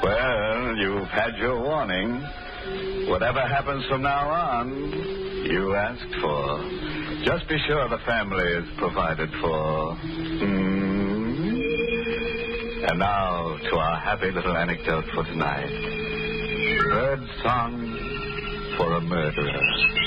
Well, you've had your warning. Whatever happens from now on, you asked for. Just be sure the family is provided for. And now to our happy little anecdote for tonight. Bird song for a murderer.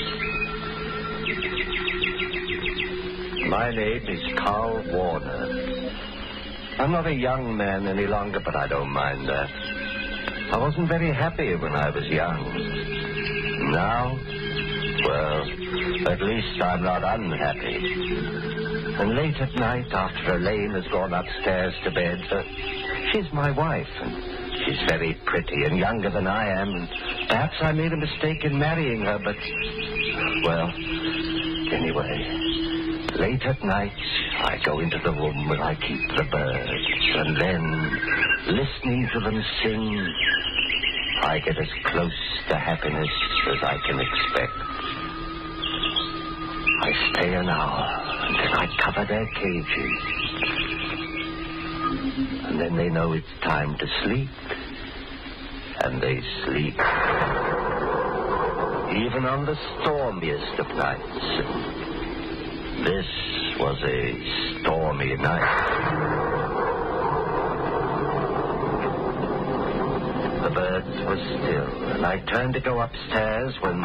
My name is Carl Warner. I'm not a young man any longer, but I don't mind that. I wasn't very happy when I was young. Now, well, at least I'm not unhappy. And late at night, after Elaine has gone upstairs to bed, she's my wife, and she's very pretty and younger than I am, and perhaps I made a mistake in marrying her, but, well, anyway, late at night, I go into the room where I keep the birds, and then, listening to them sing, I get as close to happiness as I can expect. I stay an hour, and then I cover their cages. And then they know it's time to sleep. And they sleep. Even on the stormiest of nights. This was a stormy night. The birds were still, and I turned to go upstairs when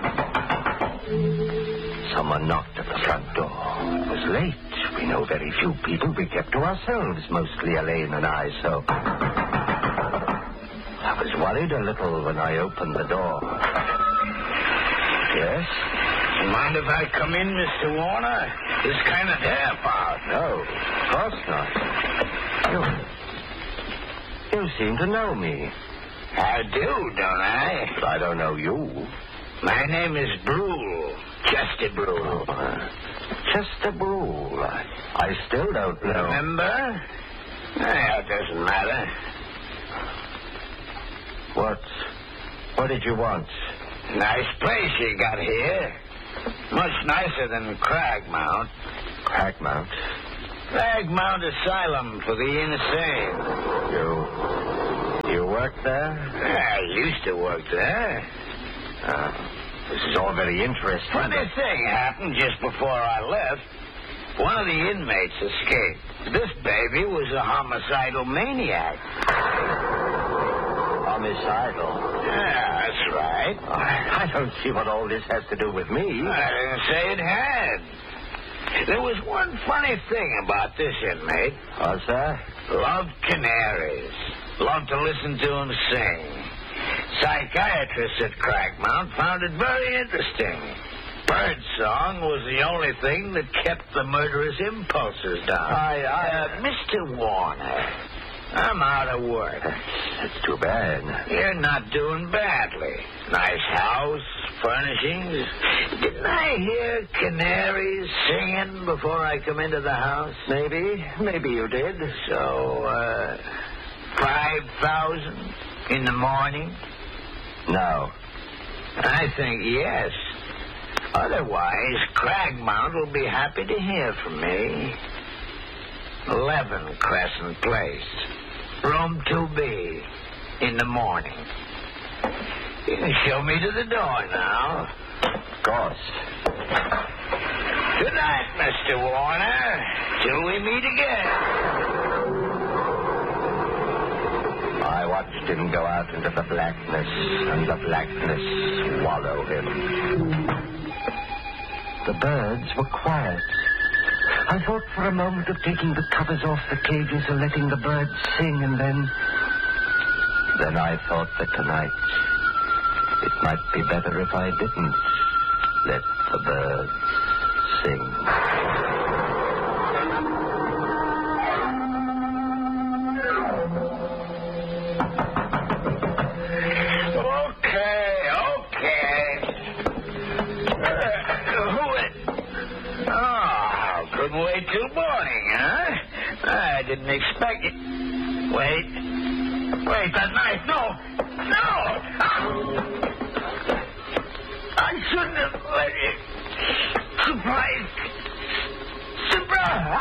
someone knocked at the front door. It was late. We know very few people. We kept to ourselves, mostly Elaine and I, so I was worried a little when I opened the door. Yes? Mind if I come in, Mr. Warner? It's kind of damp out. No, of course not. You seem to know me. I do, don't I? But I don't know you. My name is Brule. Chester Brule. Chester Brule. I still don't know. Remember? It doesn't matter. What did you want? Nice place you got here. Much nicer than Cragmount. Cragmount? Cragmount Asylum for the insane. You work there? I used to work there. This is all very interesting. Funny thing happened just before I left. One of the inmates escaped. This baby was a homicidal maniac. Homicidal? Yeah, that's right. I don't see what all this has to do with me. I didn't say it had. There was one funny thing about this inmate. What's that? Loved canaries. Loved to listen to him sing. Psychiatrists at Cragmount found it very interesting. Birdsong was the only thing that kept the murderous impulses down. Mr. Warner, I'm out of work. That's too bad. You're not doing badly. Nice house, furnishings. Didn't I hear canaries singing before I come into the house? Maybe you did. So, 5,000 in the morning? No. I think yes. Otherwise, Cragmount will be happy to hear from me. 11 Crescent Place. Room 2B. In the morning. You can show me to the door now. Of course. Good night, Mr. Warner. Till we meet again. I watched him go out into the blackness, and the blackness swallow him. The birds were quiet. I thought for a moment of taking the covers off the cages and letting the birds sing, and then I thought that tonight it might be better if I didn't let the birds sing. Wait till morning, huh? I didn't expect it. Wait, that knife. No! I shouldn't have let it. Surprise!